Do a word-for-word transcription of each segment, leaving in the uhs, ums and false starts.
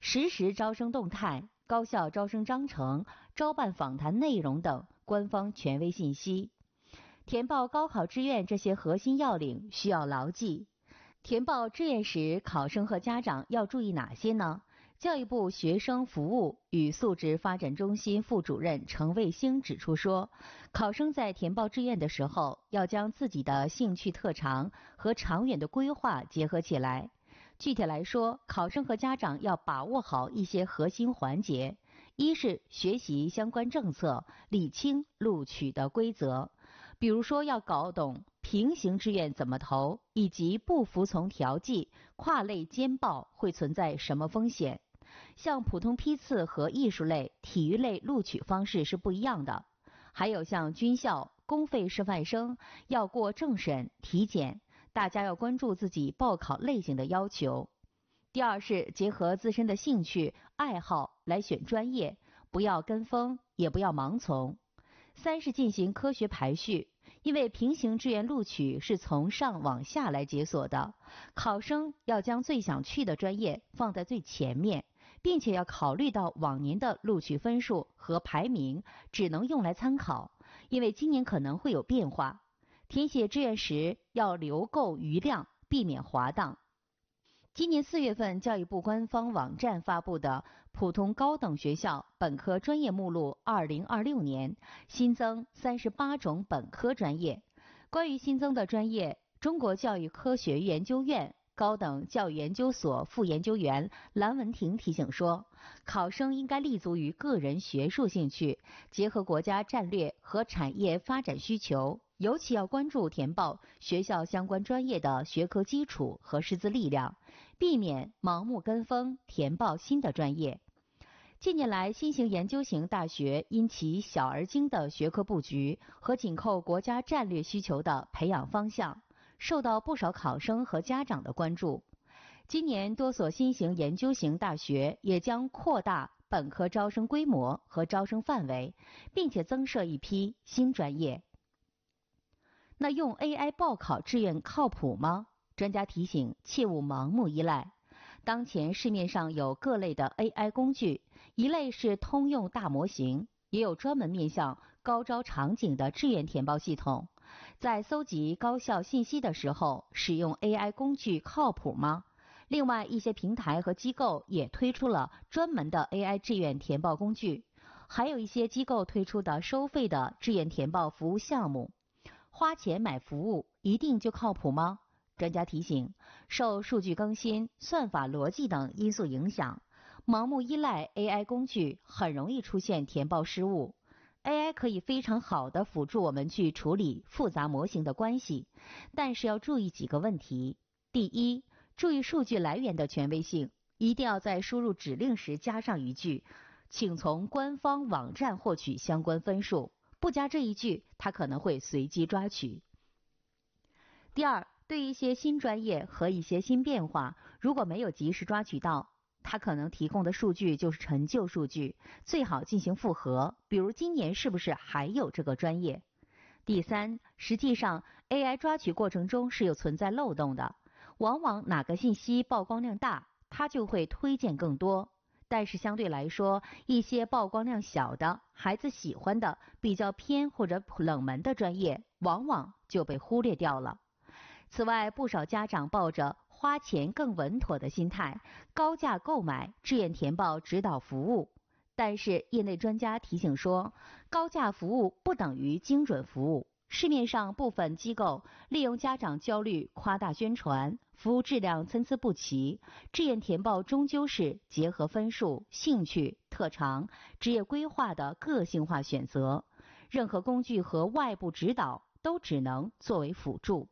实时招生动态、高校招生章程、招办访谈内容等官方权威信息。填报高考志愿这些核心要领需要牢记。填报志愿时，考生和家长要注意哪些呢？教育部学生服务与素质发展中心副主任程卫星指出说，考生在填报志愿的时候，要将自己的兴趣特长和长远的规划结合起来。具体来说，考生和家长要把握好一些核心环节，一是学习相关政策，理清录取的规则，比如说要搞懂平行志愿怎么投，以及不服从调剂、跨类兼报会存在什么风险。像普通批次和艺术类、体育类录取方式是不一样的。还有像军校、公费师范生要过政审、体检，大家要关注自己报考类型的要求。第二是结合自身的兴趣、爱好来选专业，不要跟风，也不要盲从。三是进行科学排序，因为平行志愿录取是从上往下来解锁的，考生要将最想去的专业放在最前面，并且要考虑到往年的录取分数和排名只能用来参考，因为今年可能会有变化。填写志愿时要留够余量，避免滑档。今年四月份，教育部官方网站发布的普通高等学校本科专业目录二零二六年新增三十八种本科专业。关于新增的专业，中国教育科学研究院高等教育研究所副研究员蓝文婷提醒说，考生应该立足于个人学术兴趣，结合国家战略和产业发展需求，尤其要关注填报学校相关专业的学科基础和师资力量，避免盲目跟风填报新的专业。近年来，新型研究型大学因其小而精的学科布局和紧扣国家战略需求的培养方向，受到不少考生和家长的关注。今年多所新型研究型大学也将扩大本科招生规模和招生范围，并且增设一批新专业。那用 A I 报考志愿靠谱吗？专家提醒，切勿盲目依赖。当前市面上有各类的 A I 工具，一类是通用大模型，也有专门面向高招场景的志愿填报系统。在搜集高校信息的时候，使用 A I 工具靠谱吗？另外，一些平台和机构也推出了专门的 A I 志愿填报工具，还有一些机构推出的收费的志愿填报服务项目。花钱买服务一定就靠谱吗？专家提醒，受数据更新、算法逻辑等因素影响，盲目依赖 A I 工具很容易出现填报失误。A I 可以非常好的辅助我们去处理复杂模型的关系，但是要注意几个问题。第一，注意数据来源的权威性，一定要在输入指令时加上一句，请从官方网站获取相关分数。不加这一句，它可能会随机抓取。第二，对一些新专业和一些新变化，如果没有及时抓取到，它可能提供的数据就是陈旧数据，最好进行复核，比如今年是不是还有这个专业。第三，实际上 A I 抓取过程中是有存在漏洞的，往往哪个信息曝光量大，它就会推荐更多。但是相对来说，一些曝光量小的、孩子喜欢的、比较偏或者冷门的专业，往往就被忽略掉了。此外，不少家长抱着花钱更稳妥的心态，高价购买志愿填报指导服务。但是业内专家提醒说，高价服务不等于精准服务。市面上部分机构利用家长焦虑夸大宣传，服务质量参差不齐。志愿填报终究是结合分数、兴趣、特长、职业规划的个性化选择，任何工具和外部指导都只能作为辅助。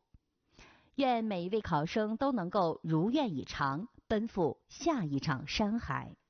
愿每一位考生都能够如愿以偿，奔赴下一场山海。